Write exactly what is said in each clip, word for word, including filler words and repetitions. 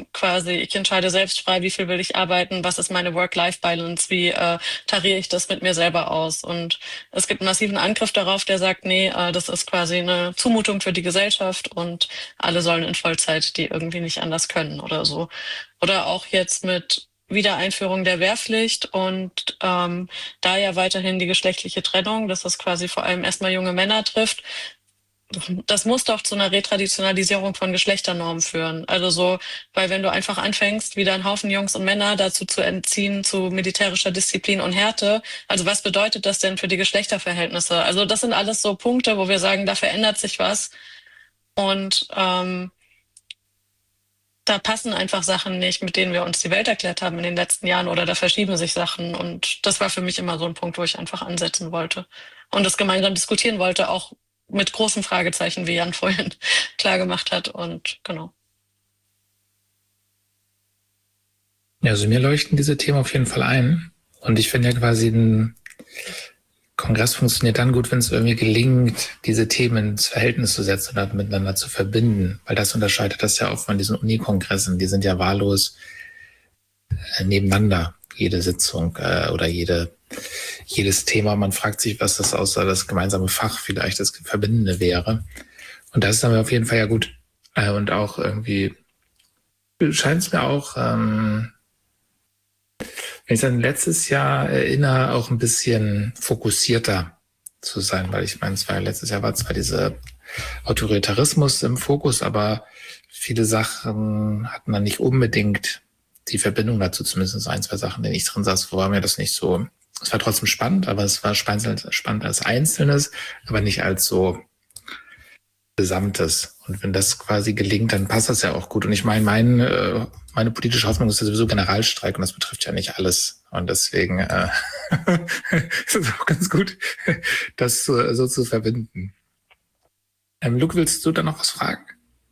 ähm, quasi, ich entscheide selbst frei, wie viel will ich arbeiten, was ist meine Work-Life-Balance, wie äh, tariere ich das mit mir selber aus. Und es gibt einen massiven Angriff darauf, der sagt, nee, äh, das ist quasi eine Zumutung für die Gesellschaft und alle sollen in Vollzeit, die irgendwie nicht anders können oder so. Oder auch jetzt mit Wiedereinführung der Wehrpflicht und ähm, da ja weiterhin die geschlechtliche Trennung, dass das quasi vor allem erstmal junge Männer trifft. Das muss doch zu einer Retraditionalisierung von Geschlechternormen führen. Also so, weil wenn du einfach anfängst, wieder einen Haufen Jungs und Männer dazu zu entziehen, zu militärischer Disziplin und Härte, also was bedeutet das denn für die Geschlechterverhältnisse? Also das sind alles so Punkte, wo wir sagen, da verändert sich was. Und ähm, da passen einfach Sachen nicht, mit denen wir uns die Welt erklärt haben in den letzten Jahren, oder da verschieben sich Sachen. Und das war für mich immer so ein Punkt, wo ich einfach ansetzen wollte und das gemeinsam diskutieren wollte, auch mit großen Fragezeichen, wie Jan vorhin klar gemacht hat. Und genau. Ja, also mir leuchten diese Themen auf jeden Fall ein. Und ich finde ja quasi, ein Kongress funktioniert dann gut, wenn es irgendwie gelingt, diese Themen ins Verhältnis zu setzen oder miteinander zu verbinden. Weil das unterscheidet das ja auch von diesen Unikongressen. Die sind ja wahllos äh, nebeneinander, jede Sitzung äh, oder jede jedes Thema. Man fragt sich, was das außer das gemeinsame Fach vielleicht das Verbindende wäre. Und das ist dann auf jeden Fall ja gut. Äh, und auch irgendwie scheint es mir auch, ähm, wenn ich dann letztes Jahr erinnere, auch ein bisschen fokussierter zu sein, weil ich meine, es war letztes Jahr war zwar dieser Autoritarismus im Fokus, aber viele Sachen hatten dann nicht unbedingt die Verbindung dazu, zumindest ein, zwei Sachen, in denen ich drin saß, wo war mir das nicht so. Es war trotzdem spannend, aber es war spannend, spannend als Einzelnes, aber nicht als so Gesamtes. Und wenn das quasi gelingt, dann passt das ja auch gut. Und ich meine, mein, äh, meine politische Hoffnung ist ja sowieso Generalstreik und das betrifft ja nicht alles. Und deswegen äh, ist es auch ganz gut, das so, so zu verbinden. Ähm, Luke, willst du da noch was fragen?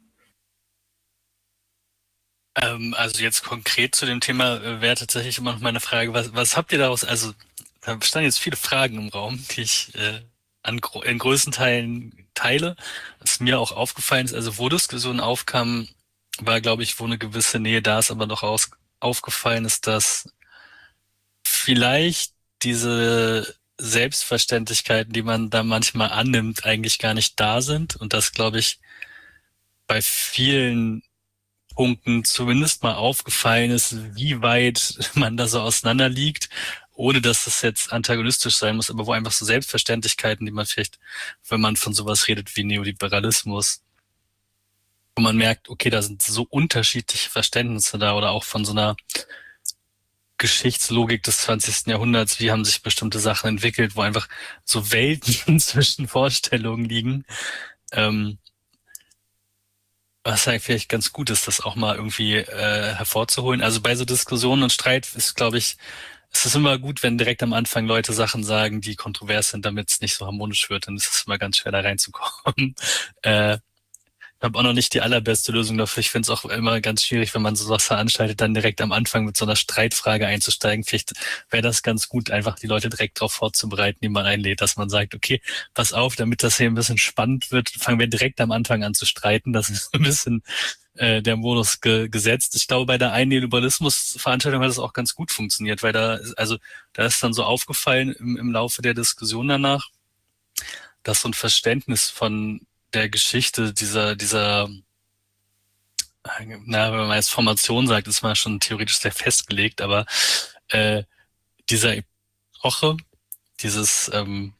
Ähm, also jetzt konkret zu dem Thema äh, wäre tatsächlich immer noch meine Frage, was, was habt ihr daraus, also da standen jetzt viele Fragen im Raum, die ich äh, an, in größten Teilen teile. Was mir auch aufgefallen ist, also wo Diskussionen aufkamen, war, glaube ich, wo eine gewisse Nähe da ist, aber doch aus, aufgefallen ist, dass vielleicht diese Selbstverständlichkeiten, die man da manchmal annimmt, eigentlich gar nicht da sind und das, glaube ich, bei vielen Punkten zumindest mal aufgefallen ist, wie weit man da so auseinander liegt, ohne dass das jetzt antagonistisch sein muss, aber wo einfach so Selbstverständlichkeiten, die man vielleicht, wenn man von sowas redet wie Neoliberalismus, wo man merkt, okay, da sind so unterschiedliche Verständnisse da oder auch von so einer Geschichtslogik des zwanzigsten Jahrhunderts, wie haben sich bestimmte Sachen entwickelt, wo einfach so Welten zwischen Vorstellungen liegen, ähm, was halt vielleicht ganz gut ist, das auch mal irgendwie äh, hervorzuholen. Also bei so Diskussionen und Streit ist, glaube ich, es ist immer gut, wenn direkt am Anfang Leute Sachen sagen, die kontrovers sind, damit es nicht so harmonisch wird. Dann ist es immer ganz schwer, da reinzukommen. äh, Ich habe auch noch nicht die allerbeste Lösung dafür. Ich finde es auch immer ganz schwierig, wenn man sowas veranstaltet, dann direkt am Anfang mit so einer Streitfrage einzusteigen. Vielleicht wäre das ganz gut, einfach die Leute direkt darauf vorzubereiten, die man einlädt, dass man sagt, okay, pass auf, damit das hier ein bisschen spannend wird, fangen wir direkt am Anfang an zu streiten. Das ist ein bisschen äh, der Modus ge- gesetzt. Ich glaube, bei der einen Neoliberalismus-Veranstaltung hat das auch ganz gut funktioniert, weil da, also da ist dann so aufgefallen im, im Laufe der Diskussion danach, dass so ein Verständnis von der Geschichte dieser, dieser, na, wenn man jetzt Formation sagt, ist man schon theoretisch sehr festgelegt, aber äh, dieser Epoche, dieses ähm,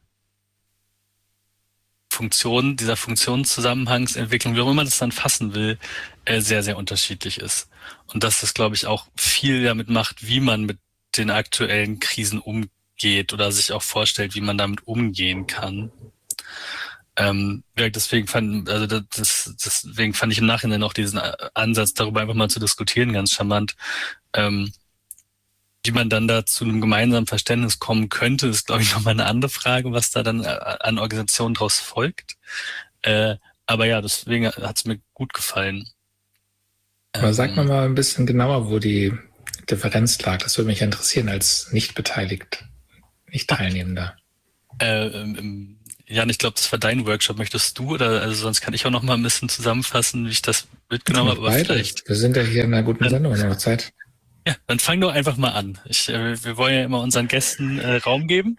Funktion, dieser Funktionszusammenhangsentwicklung, wie auch immer man das dann fassen will, äh, sehr, sehr unterschiedlich ist. Und dass das, glaube ich, auch viel damit macht, wie man mit den aktuellen Krisen umgeht oder sich auch vorstellt, wie man damit umgehen kann. Ähm, deswegen fand, also das, deswegen fand ich im Nachhinein auch diesen Ansatz, darüber einfach mal zu diskutieren, ganz charmant. Ähm, wie man dann da zu einem gemeinsamen Verständnis kommen könnte, ist, glaube ich, nochmal eine andere Frage, was da dann an Organisationen draus folgt. Äh, aber ja, deswegen hat es mir gut gefallen. Aber ähm, sag mal mal ein bisschen genauer, wo die Differenz lag. Das würde mich interessieren als nicht beteiligt, nicht Teilnehmender. Äh, im, Jan, ich glaube, das war dein Workshop. Möchtest du oder also sonst kann ich auch noch mal ein bisschen zusammenfassen, wie ich das mitgenommen habe. Aber Beide. vielleicht. Wir sind ja hier in einer guten Dann, Sendung, noch Zeit. Ja, dann fang doch einfach mal an. Ich, äh, wir wollen ja immer unseren Gästen äh, Raum geben.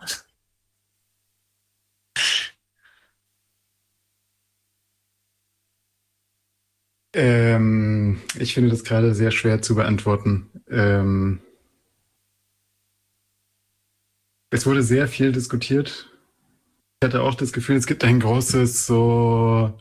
Ähm, ich finde das gerade sehr schwer zu beantworten. Ähm, es wurde sehr viel diskutiert. Ich hatte auch das Gefühl, es gibt ein großes so,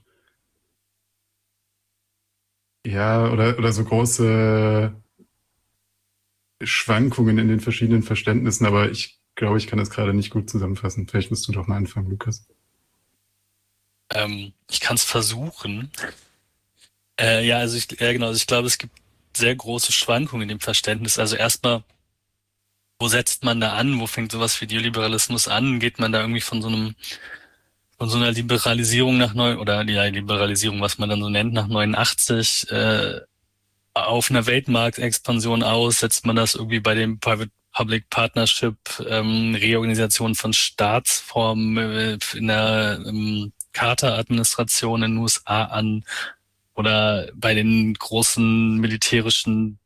ja, oder, oder so große Schwankungen in den verschiedenen Verständnissen, aber ich glaube, ich kann das gerade nicht gut zusammenfassen. Vielleicht musst du doch mal anfangen, Lukas. Ähm, ich kann es versuchen. Äh, ja, also ich, ja, genau, also ich glaube, es gibt sehr große Schwankungen im Verständnis. Also erstmal, wo setzt man da an? Wo fängt sowas wie Neoliberalismus an? Geht man da irgendwie von so einem, von so einer Liberalisierung nach neu, oder ja, Liberalisierung, was man dann so nennt, nach neunundachtzig, äh, auf einer Weltmarktexpansion aus? Setzt man das irgendwie bei dem Private-Public Partnership, ähm, Reorganisation von Staatsformen äh, in der ähm, Carter-Administration in den U S A an? Oder bei den großen militärischen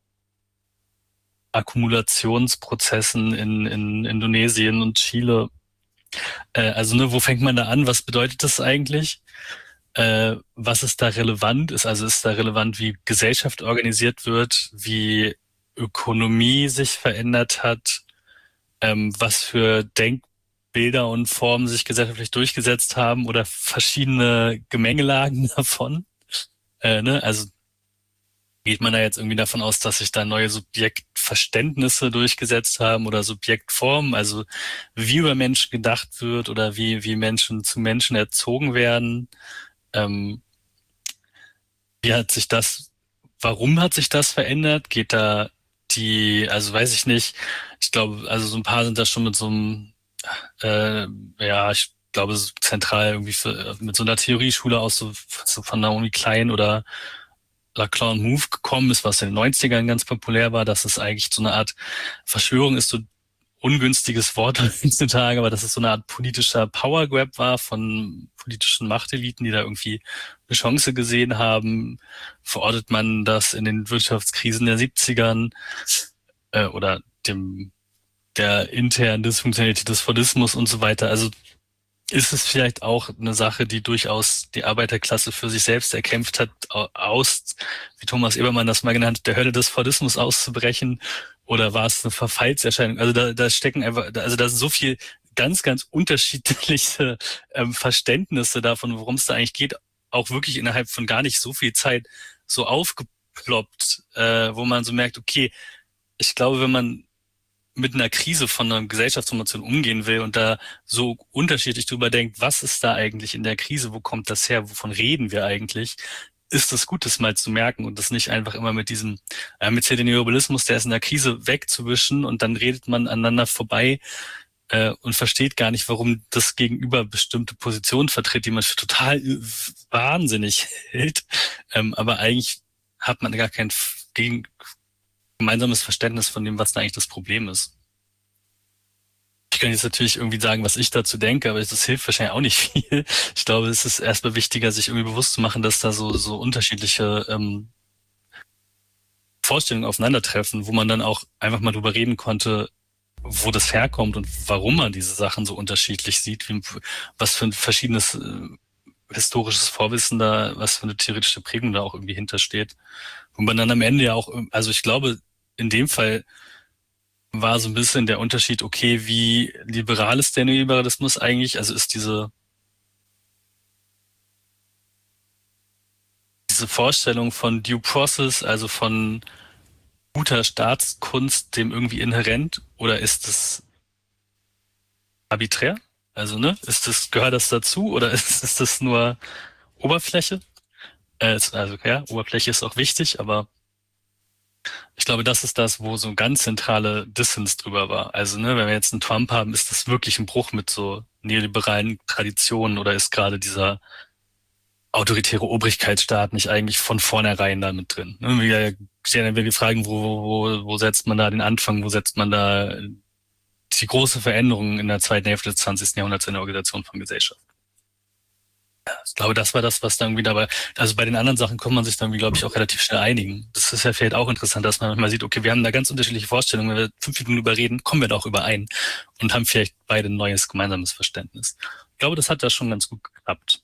Akkumulationsprozessen in, in Indonesien und Chile. Äh, also, ne, wo fängt man da an? Was bedeutet das eigentlich? Äh, was ist da relevant? Ist also ist da relevant, wie Gesellschaft organisiert wird, wie Ökonomie sich verändert hat, ähm, was für Denkbilder und Formen sich gesellschaftlich durchgesetzt haben oder verschiedene Gemengelagen davon. Äh, ne? Also geht man da jetzt irgendwie davon aus, dass sich da neue Subjektverständnisse durchgesetzt haben oder Subjektformen, also wie über Menschen gedacht wird oder wie, wie Menschen zu Menschen erzogen werden? Ähm, wie hat sich das, warum hat sich das verändert? Geht da die, also weiß ich nicht, ich glaube, also so ein paar sind da schon mit so einem, äh, ja, ich glaube, so zentral irgendwie für, mit so einer Theorieschule aus so, so von Naomi Klein oder Laclau Move gekommen ist, was in den neunzigern ganz populär war, dass es eigentlich so eine Art Verschwörung ist, so ungünstiges Wort heutzutage, aber dass es so eine Art politischer Power Grab war von politischen Machteliten, die da irgendwie eine Chance gesehen haben. Verortet man das in den Wirtschaftskrisen der siebzigern äh, oder dem der internen Dysfunktionalität des Fordismus und so weiter. Also ist es vielleicht auch eine Sache, die durchaus die Arbeiterklasse für sich selbst erkämpft hat, aus, wie Thomas Ebermann das mal genannt hat, der Hölle des Fordismus auszubrechen? Oder war es eine Verfallserscheinung? Also da, da stecken einfach, also da sind so viel ganz, ganz unterschiedliche ähm, Verständnisse davon, worum es da eigentlich geht, auch wirklich innerhalb von gar nicht so viel Zeit so aufgeploppt, äh, wo man so merkt, okay, ich glaube, wenn man mit einer Krise von einer Gesellschaftsformation umgehen will und da so unterschiedlich drüber denkt, was ist da eigentlich in der Krise, wo kommt das her, wovon reden wir eigentlich, ist es gut, das mal zu merken und das nicht einfach immer mit diesem, äh, mit den Neoliberalismus, der ist in der Krise, wegzuwischen und dann redet man aneinander vorbei äh, und versteht gar nicht, warum das Gegenüber bestimmte Positionen vertritt, die man für total wahnsinnig hält, ähm, aber eigentlich hat man gar kein gegen gemeinsames Verständnis von dem, was da eigentlich das Problem ist. Ich kann jetzt natürlich irgendwie sagen, was ich dazu denke, aber das hilft wahrscheinlich auch nicht viel. Ich glaube, es ist erstmal wichtiger, sich irgendwie bewusst zu machen, dass da so, so unterschiedliche ähm, Vorstellungen aufeinandertreffen, wo man dann auch einfach mal drüber reden konnte, wo das herkommt und warum man diese Sachen so unterschiedlich sieht, wie, was für ein verschiedenes äh, historisches Vorwissen da, was für eine theoretische Prägung da auch irgendwie hintersteht. Und man dann am Ende ja auch, also ich glaube, in dem Fall war so ein bisschen der Unterschied, okay, wie liberal ist der Neoliberalismus eigentlich? Also ist diese, diese Vorstellung von Due Process, also von guter Staatskunst, dem irgendwie inhärent, oder ist es arbiträr? Also, ne, ist das, gehört das dazu oder ist, ist das nur Oberfläche? Äh, also, ja, Oberfläche ist auch wichtig, aber ich glaube, das ist das, wo so ein ganz zentrale Dissens drüber war. Also, ne, wenn wir jetzt einen Trump haben, ist das wirklich ein Bruch mit so neoliberalen Traditionen oder ist gerade dieser autoritäre Obrigkeitsstaat nicht eigentlich von vornherein da mit drin? Ne, wir stellen dann wirklich Fragen, wo, wo, wo setzt man da den Anfang, wo setzt man da die große Veränderung in der zweiten Hälfte des zwanzigsten Jahrhunderts in der Organisation von Gesellschaft? Ich glaube, das war das, was dann irgendwie dabei, also bei den anderen Sachen kann man sich dann, glaube ich, auch relativ schnell einigen. Das ist ja vielleicht auch interessant, dass man manchmal sieht, okay, wir haben da ganz unterschiedliche Vorstellungen, wenn wir fünf Minuten drüber reden, kommen wir da auch überein und haben vielleicht beide ein neues gemeinsames Verständnis. Ich glaube, das hat da schon ganz gut geklappt.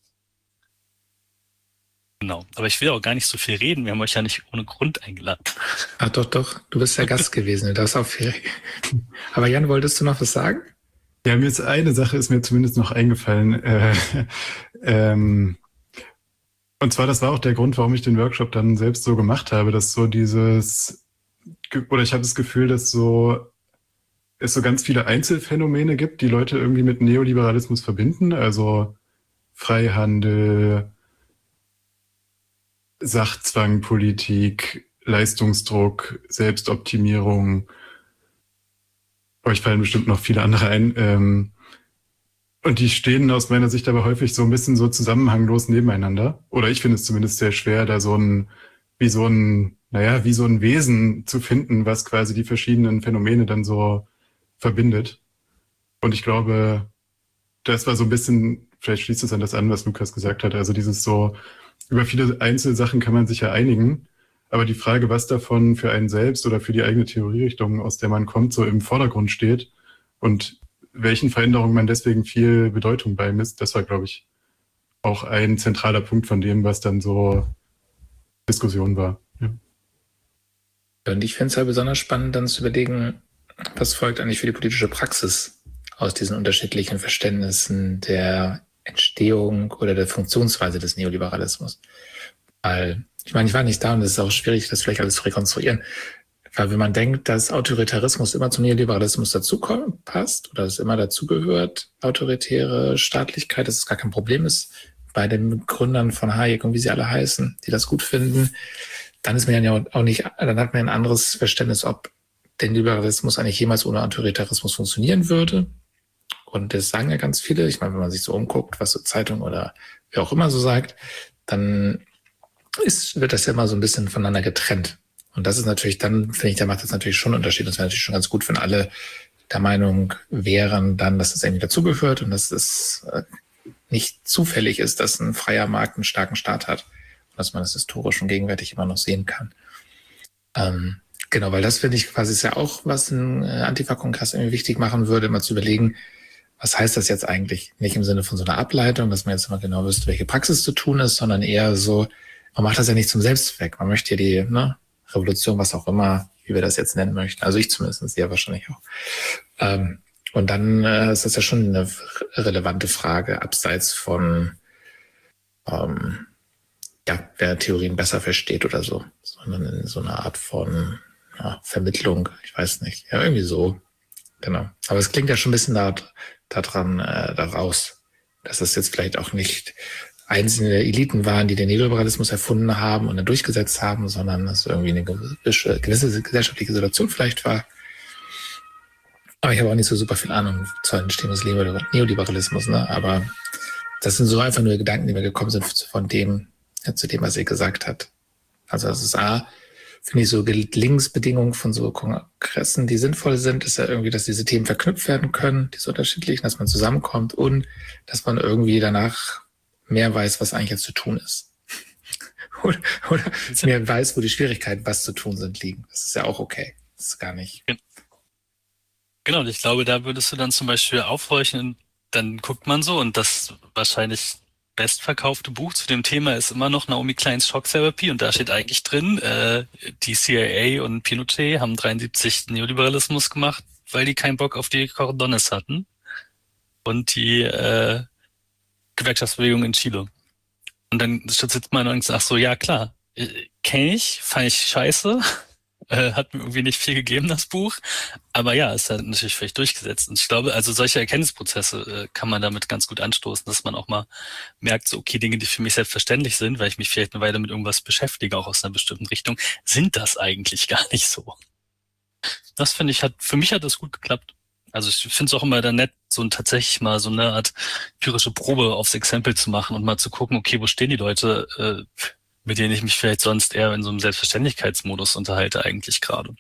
Genau. Aber ich will auch gar nicht so viel reden. Wir haben euch ja nicht ohne Grund eingeladen. Ah, doch, doch. Du bist der Gast gewesen. Du darfst auch viel reden. Aber Jan, wolltest du noch was sagen? Ja, mir ist eine Sache ist mir zumindest noch eingefallen. Äh, ähm, und zwar, das war auch der Grund, warum ich den Workshop dann selbst so gemacht habe, dass so dieses, oder ich habe das Gefühl, dass so es so ganz viele Einzelfänomene gibt, die Leute irgendwie mit Neoliberalismus verbinden. Also Freihandel, Sachzwang, Politik, Leistungsdruck, Selbstoptimierung. Euch fallen bestimmt noch viele andere ein. Ähm, und die stehen aus meiner Sicht aber häufig so ein bisschen so zusammenhanglos nebeneinander. Oder ich finde es zumindest sehr schwer, da so ein, wie so ein, naja, wie so ein Wesen zu finden, was quasi die verschiedenen Phänomene dann so verbindet. Und ich glaube, das war so ein bisschen, vielleicht schließt es an das an, was Lukas gesagt hat. Also dieses so, über viele Einzelsachen kann man sich ja einigen. Aber die Frage, was davon für einen selbst oder für die eigene Theorierichtung, aus der man kommt, so im Vordergrund steht und welchen Veränderungen man deswegen viel Bedeutung beimisst, das war, glaube ich, auch ein zentraler Punkt von dem, was dann so Diskussion war. Ja. Und ich finde es ja besonders spannend, dann zu überlegen, was folgt eigentlich für die politische Praxis aus diesen unterschiedlichen Verständnissen der Entstehung oder der Funktionsweise des Neoliberalismus. Weil, ich meine, ich war nicht da und es ist auch schwierig, das vielleicht alles zu rekonstruieren. Weil wenn man denkt, dass Autoritarismus immer zum Neoliberalismus dazukommt, passt oder es immer dazugehört, autoritäre Staatlichkeit, dass es gar kein Problem ist, bei den Gründern von Hayek und wie sie alle heißen, die das gut finden, dann ist man ja auch nicht, dann hat man ein anderes Verständnis, ob der Liberalismus eigentlich jemals ohne Autoritarismus funktionieren würde. Und das sagen ja ganz viele. Ich meine, wenn man sich so umguckt, was so Zeitung oder wer auch immer so sagt, dann ist, wird das ja immer so ein bisschen voneinander getrennt. Und das ist natürlich dann, finde ich, da macht das natürlich schon einen Unterschied. Das wäre natürlich schon ganz gut, wenn alle der Meinung wären dann, dass das irgendwie dazugehört und dass es nicht zufällig ist, dass ein freier Markt einen starken Staat hat und dass man das historisch und gegenwärtig immer noch sehen kann. Ähm, genau, weil das finde ich quasi ist ja auch, was ein Antifa-Kongress irgendwie wichtig machen würde, immer zu überlegen, was heißt das jetzt eigentlich? Nicht im Sinne von so einer Ableitung, dass man jetzt immer genau wüsste, welche Praxis zu tun ist, sondern eher so, man macht das ja nicht zum Selbstzweck. Man möchte ja die ne, Revolution, was auch immer, wie wir das jetzt nennen möchten. Also ich zumindest, ja wahrscheinlich auch. Ähm, und dann äh, ist das ja schon eine relevante Frage, abseits von, ähm, ja, wer Theorien besser versteht oder so, sondern in so einer Art von ja, Vermittlung, ich weiß nicht, ja irgendwie so. Genau. Aber es klingt ja schon ein bisschen da, daran, äh, daraus, dass es jetzt vielleicht auch nicht einzelne Eliten waren, die den Neoliberalismus erfunden haben und dann durchgesetzt haben, sondern dass irgendwie eine gewisse, gewisse gesellschaftliche Situation vielleicht war. Aber ich habe auch nicht so super viel Ahnung zur Entstehung des Neoliberalismus, ne? Aber das sind so einfach nur Gedanken, die mir gekommen sind von dem, ja, zu dem, was ihr gesagt habt. Also das ist A, finde ich so Gelingensbedingungen von so Kongressen, die sinnvoll sind, ist ja irgendwie, dass diese Themen verknüpft werden können, diese unterschiedlichen, dass man zusammenkommt und dass man irgendwie danach mehr weiß, was eigentlich jetzt zu tun ist. oder, oder mehr weiß, wo die Schwierigkeiten, was zu tun sind, liegen. Das ist ja auch okay. Das ist gar nicht. Genau, und ich glaube, da würdest du dann zum Beispiel aufhorchen und dann guckt man so und das wahrscheinlich bestverkaufte Buch zu dem Thema ist immer noch Naomi Kleins Schocktherapie und da steht eigentlich drin, äh, die C I A und Pinochet haben dreiundsiebzig Neoliberalismus gemacht, weil die keinen Bock auf die Cordones hatten und die äh, Gewerkschaftsbewegung in Chile. Und dann sitzt man und sagt so, ja klar, äh, kenne ich, fand ich scheiße, äh, hat mir irgendwie nicht viel gegeben, das Buch. Aber ja, es hat natürlich vielleicht durchgesetzt. Und ich glaube, also solche Erkenntnisprozesse äh, kann man damit ganz gut anstoßen, dass man auch mal merkt, so okay, Dinge, die für mich selbstverständlich sind, weil ich mich vielleicht eine Weile mit irgendwas beschäftige, auch aus einer bestimmten Richtung, sind das eigentlich gar nicht so. Das finde ich, hat für mich hat das gut geklappt. Also ich finde es auch immer dann nett, so ein, tatsächlich mal so eine Art empirische Probe aufs Exempel zu machen und mal zu gucken, okay, wo stehen die Leute, äh, mit denen ich mich vielleicht sonst eher in so einem Selbstverständlichkeitsmodus unterhalte eigentlich gerade.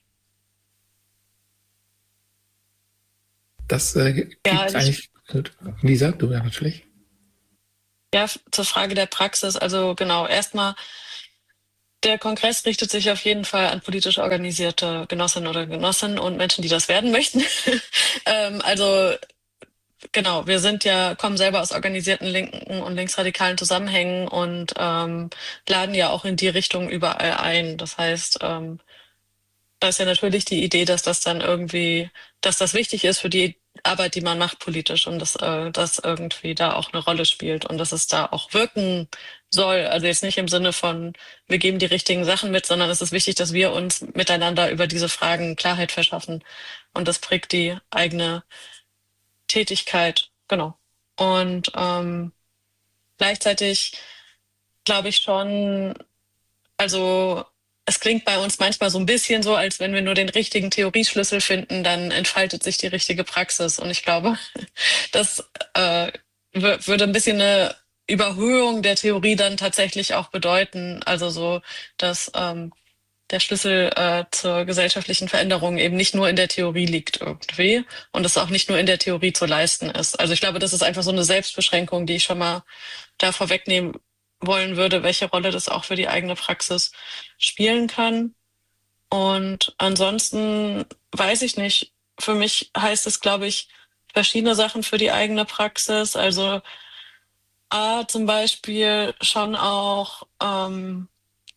Das äh, gibt Ja, ich- eigentlich... Lisa, du ja natürlich. Ja, zur Frage der Praxis. Also genau, erstmal, der Kongress richtet sich auf jeden Fall an politisch organisierte Genossinnen oder Genossen und Menschen, die das werden möchten. ähm, also genau, wir sind ja, kommen selber aus organisierten linken und linksradikalen Zusammenhängen und ähm, laden ja auch in die Richtung überall ein. Das heißt, ähm, da ist ja natürlich die Idee, dass das dann irgendwie, dass das wichtig ist für die Arbeit, die man macht politisch und dass äh, das irgendwie da auch eine Rolle spielt und dass es da auch wirken soll. Also jetzt nicht im Sinne von, wir geben die richtigen Sachen mit, sondern es ist wichtig, dass wir uns miteinander über diese Fragen Klarheit verschaffen. Und das prägt die eigene Tätigkeit. Genau. Und ähm, gleichzeitig glaube ich schon, also es klingt bei uns manchmal so ein bisschen so, als wenn wir nur den richtigen Theorieschlüssel finden, dann entfaltet sich die richtige Praxis. Und ich glaube, das äh, w- würde ein bisschen eine Überhöhung der Theorie dann tatsächlich auch bedeuten. Also so, dass ähm, der Schlüssel äh, zur gesellschaftlichen Veränderung eben nicht nur in der Theorie liegt irgendwie und es auch nicht nur in der Theorie zu leisten ist. Also ich glaube, das ist einfach so eine Selbstbeschränkung, die ich schon mal da vorwegnehmen wollen würde, welche Rolle das auch für die eigene Praxis spielen kann. Und ansonsten weiß ich nicht. Für mich heißt es, glaube ich, verschiedene Sachen für die eigene Praxis. Also A, zum Beispiel schon auch, ähm,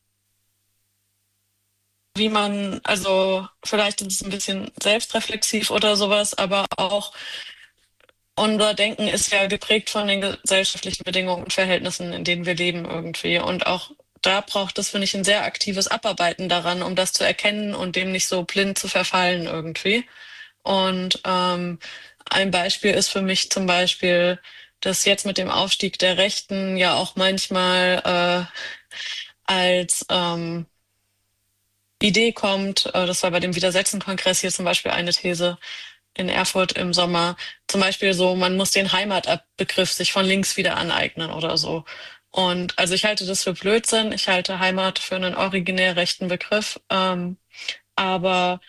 wie man, also vielleicht ist es ein bisschen selbstreflexiv oder sowas, aber auch unser Denken ist ja geprägt von den gesellschaftlichen Bedingungen und Verhältnissen, in denen wir leben irgendwie. Und auch da braucht es, finde ich, ein sehr aktives Abarbeiten daran, um das zu erkennen und dem nicht so blind zu verfallen irgendwie. Und ähm, ein Beispiel ist für mich zum Beispiel, dass jetzt mit dem Aufstieg der Rechten ja auch manchmal äh, als ähm, Idee kommt, äh, das war bei dem Widersetzen-Kongress hier zum Beispiel eine These in Erfurt im Sommer, zum Beispiel so, man muss den Heimatbegriff sich von links wieder aneignen oder so. Und also ich halte das für Blödsinn, ich halte Heimat für einen originär rechten Begriff, ähm, aber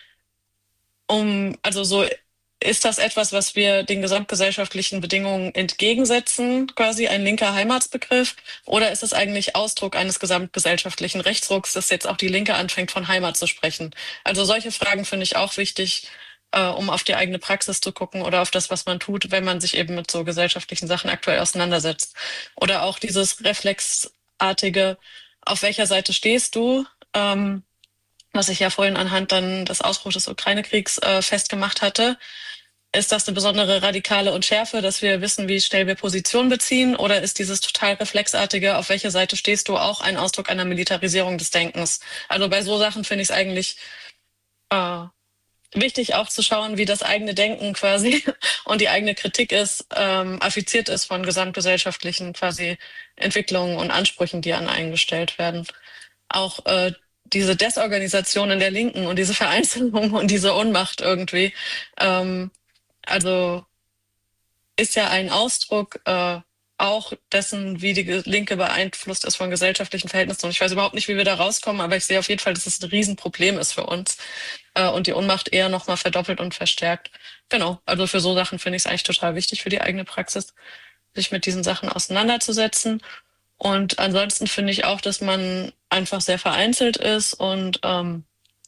um, also so ist das etwas, was wir den gesamtgesellschaftlichen Bedingungen entgegensetzen, quasi ein linker Heimatsbegriff? Oder ist es eigentlich Ausdruck eines gesamtgesellschaftlichen Rechtsrucks, dass jetzt auch die Linke anfängt, von Heimat zu sprechen? Also solche Fragen finde ich auch wichtig, äh, um auf die eigene Praxis zu gucken oder auf das, was man tut, wenn man sich eben mit so gesellschaftlichen Sachen aktuell auseinandersetzt. Oder auch dieses reflexartige, auf welcher Seite stehst du? Ähm, was ich ja vorhin anhand dann des Ausbruchs des Ukraine-Kriegs äh, festgemacht hatte. Ist das eine besondere Radikale und Schärfe, dass wir wissen, wie schnell wir Position beziehen? Oder ist dieses total reflexartige, auf welcher Seite stehst du, auch ein Ausdruck einer Militarisierung des Denkens? Also bei so Sachen finde ich es eigentlich äh, wichtig auch zu schauen, wie das eigene Denken quasi und die eigene Kritik ist, ähm, affiziert ist von gesamtgesellschaftlichen quasi Entwicklungen und Ansprüchen, die an einen gestellt werden. Auch äh, diese Desorganisation in der Linken und diese Vereinzelung und diese Ohnmacht irgendwie, ähm, also ist ja ein Ausdruck äh, auch dessen, wie die Linke beeinflusst ist von gesellschaftlichen Verhältnissen. Und ich weiß überhaupt nicht, wie wir da rauskommen, aber ich sehe auf jeden Fall, dass es ein Riesenproblem ist für uns äh, und die Ohnmacht eher nochmal verdoppelt und verstärkt. Genau, also für so Sachen finde ich es eigentlich total wichtig für die eigene Praxis, sich mit diesen Sachen auseinanderzusetzen. Und ansonsten finde ich auch, dass man einfach sehr vereinzelt ist und ähm,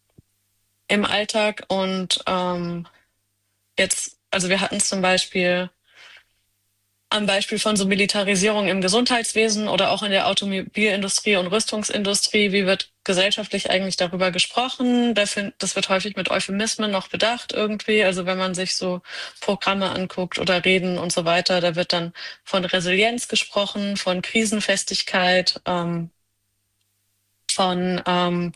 im Alltag und ähm, jetzt, also wir hatten es zum Beispiel am Beispiel von so Militarisierung im Gesundheitswesen oder auch in der Automobilindustrie und Rüstungsindustrie. Wie wird gesellschaftlich eigentlich darüber gesprochen? Das wird häufig mit Euphemismen noch bedacht irgendwie. Also wenn man sich so Programme anguckt oder Reden und so weiter, da wird dann von Resilienz gesprochen, von Krisenfestigkeit, ähm, von, ähm,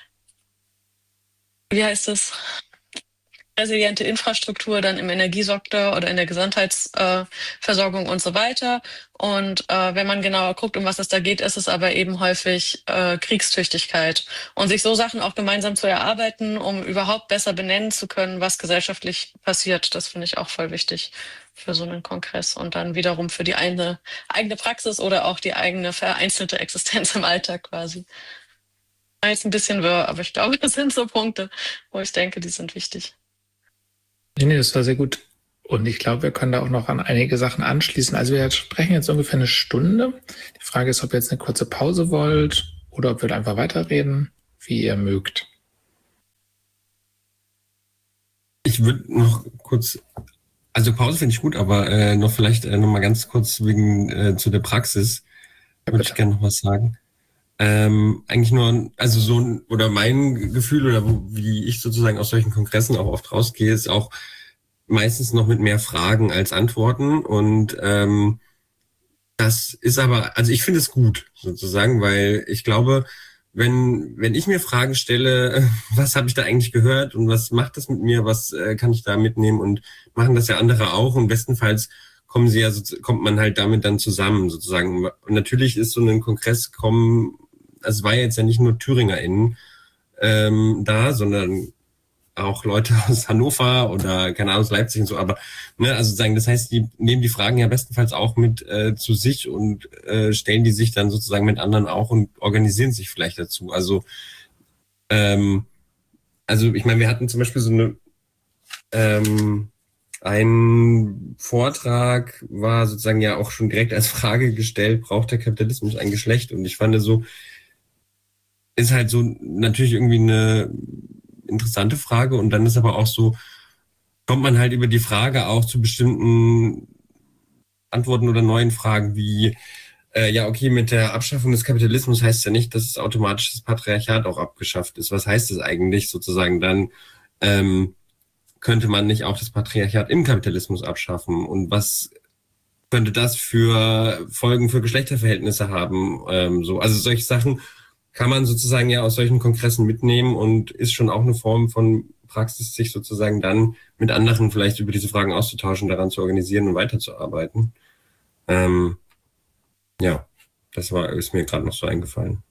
wie heißt es? Resiliente Infrastruktur dann im Energiesektor oder in der Gesundheitsversorgung äh, und so weiter. Und äh, wenn man genauer guckt, um was es da geht, ist es aber eben häufig äh, Kriegstüchtigkeit. Und sich so Sachen auch gemeinsam zu erarbeiten, um überhaupt besser benennen zu können, was gesellschaftlich passiert, das finde ich auch voll wichtig für so einen Kongress und dann wiederum für die eine, eigene Praxis oder auch die eigene vereinzelte Existenz im Alltag quasi. Jetzt ein bisschen wirr, aber ich glaube, das sind so Punkte, wo ich denke, die sind wichtig. Nee, nee, das war sehr gut. Und ich glaube, wir können da auch noch an einige Sachen anschließen. Also wir sprechen jetzt ungefähr eine Stunde. Die Frage ist, ob ihr jetzt eine kurze Pause wollt oder ob wir einfach weiterreden, wie ihr mögt. Ich würde noch kurz, also Pause finde ich gut, aber äh, noch vielleicht äh, noch mal ganz kurz wegen äh, zu der Praxis, Ja, würde ich gerne noch was sagen. Ähm, eigentlich nur, also so, ein- oder mein Gefühl oder wo, wie ich sozusagen aus solchen Kongressen auch oft rausgehe, ist auch meistens noch mit mehr Fragen als Antworten. Und ähm, das ist aber, also ich finde es gut sozusagen, weil ich glaube, wenn wenn ich mir Fragen stelle, was habe ich da eigentlich gehört und was macht das mit mir, was äh, kann ich da mitnehmen, und machen das ja andere auch, und bestenfalls kommen sie ja, so, kommt man halt damit dann zusammen sozusagen. Und natürlich ist so ein Kongress kommen, also es war ja jetzt ja nicht nur ThüringerInnen ähm, da, sondern auch Leute aus Hannover oder keine Ahnung, aus Leipzig und so, aber ne, also sagen, das heißt, die nehmen die Fragen ja bestenfalls auch mit äh, zu sich und äh, stellen die sich dann sozusagen mit anderen auch und organisieren sich vielleicht dazu. Also ähm, also ich meine, wir hatten zum Beispiel so eine ähm, ein Vortrag war sozusagen ja auch schon direkt als Frage gestellt, braucht der Kapitalismus ein Geschlecht? Und ich fand so, ist halt so natürlich irgendwie eine interessante Frage, und dann ist aber auch so, kommt man halt über die Frage auch zu bestimmten Antworten oder neuen Fragen wie, äh, ja, okay, mit der Abschaffung des Kapitalismus heißt ja nicht, dass automatisch das Patriarchat auch abgeschafft ist. Was heißt das eigentlich sozusagen dann? Ähm, könnte man nicht auch das Patriarchat im Kapitalismus abschaffen? Und was könnte das für Folgen für Geschlechterverhältnisse haben? Ähm, so, also solche Sachen kann man sozusagen ja aus solchen Kongressen mitnehmen und ist schon auch eine Form von Praxis, sich sozusagen dann mit anderen vielleicht über diese Fragen auszutauschen, daran zu organisieren und weiterzuarbeiten. Ähm, ja, das war, ist mir gerade noch so eingefallen.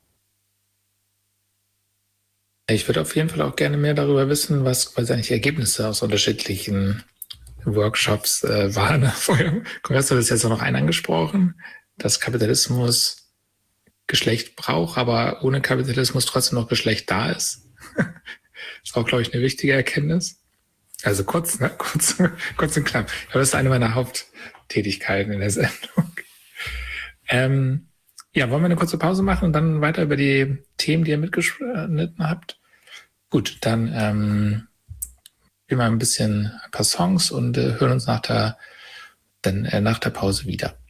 Ich würde auf jeden Fall auch gerne mehr darüber wissen, was quasi eigentlich Ergebnisse aus unterschiedlichen Workshops äh, waren. Vor dem Kongress hat es jetzt auch noch einen angesprochen, dass Kapitalismus Geschlecht braucht, aber ohne Kapitalismus trotzdem noch Geschlecht da ist. Ist auch, glaube ich, eine wichtige Erkenntnis. Also kurz, ne? kurz, kurz und knapp. Ich glaube, das ist eine meiner Haupttätigkeiten in der Sendung. Ähm, ja, wollen wir eine kurze Pause machen und dann weiter über die Themen, die ihr mitgeschnitten habt? Gut, dann ähm, spielen wir ein bisschen ein paar Songs und äh, hören uns nach der, dann, äh, nach der Pause wieder.